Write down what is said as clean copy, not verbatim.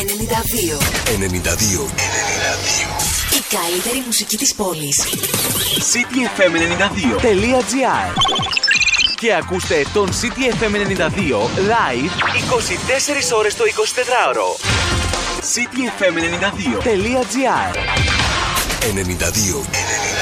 92. 92. Η καλύτερη μουσική της πόλης. cityfm92.gr. Και ακούστε τον CityFM 92 live 24 ώρες το 24ωρο. cityfm92.gr. 92.